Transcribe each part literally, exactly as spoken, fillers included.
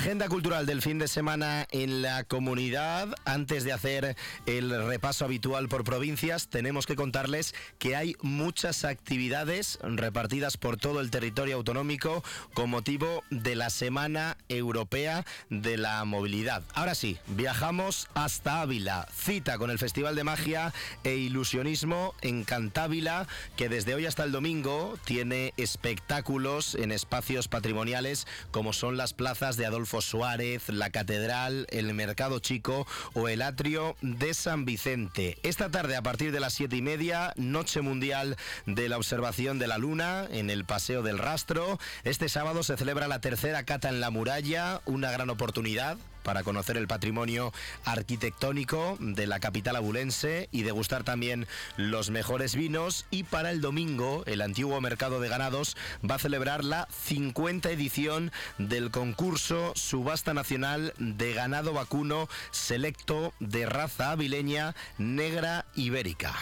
Agenda cultural del fin de semana en la comunidad. Antes de hacer el repaso habitual por provincias, tenemos que contarles que hay muchas actividades repartidas por todo el territorio autonómico con motivo de la Semana Europea de la Movilidad. Ahora sí, viajamos hasta Ávila. Cita con el Festival de Magia e Ilusionismo en Cantávila, que desde hoy hasta el domingo tiene espectáculos en espacios patrimoniales como son las plazas de Adolfo Suárez, la Catedral, el Mercado Chico o el Atrio de San Vicente. Esta tarde, a partir de las siete y media, Noche Mundial de la Observación de la Luna en el Paseo del Rastro. Este sábado se celebra la tercera cata en la muralla, una gran oportunidad para conocer el patrimonio arquitectónico de la capital abulense y degustar también los mejores vinos. Y para el domingo, el antiguo mercado de ganados va a celebrar la cincuenta edición del concurso Subasta Nacional de Ganado Vacuno Selecto de raza avileña negra ibérica.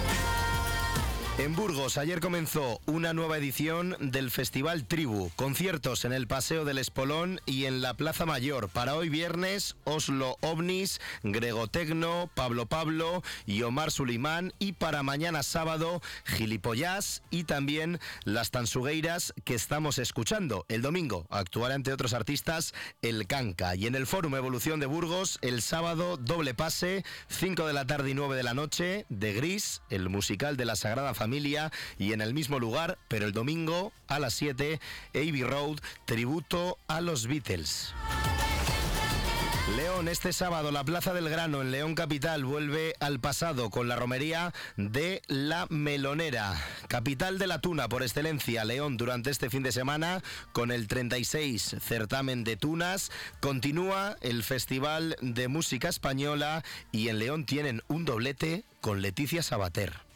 En Burgos, ayer comenzó una nueva edición del Festival Tribu. Conciertos en el Paseo del Espolón y en la Plaza Mayor. Para hoy viernes, Oslo Ovnis, Gregotecno, Pablo Pablo y Omar Sulimán. Y para mañana sábado, Gilipollás y también Las Tansugueiras, que estamos escuchando. El domingo actuará, entre otros artistas, El Canca. Y en el Fórum Evolución de Burgos, el sábado, doble pase, cinco de la tarde y nueve de la noche, de Gris, el musical de la Sagrada Familia. Familia, y en el mismo lugar, pero el domingo a las siete, Abbey Road, tributo a los Beatles. León, este sábado la Plaza del Grano en León Capital vuelve al pasado con la romería de La Melonera. Capital de la tuna por excelencia, León, durante este fin de semana con el treinta y seis certamen de tunas. Continúa el Festival de Música Española y en León tienen un doblete con Leticia Sabater.